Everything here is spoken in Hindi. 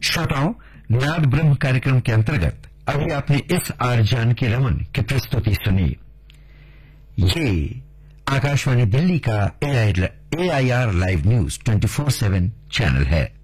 श्रोताओं, नाद ब्रह्म कार्यक्रम के अंतर्गत अभी आपने इस आर जानकी रमन की प्रस्तुति सुनी। ये आकाशवाणी दिल्ली का AIR लाइव न्यूज 24/7 चैनल है।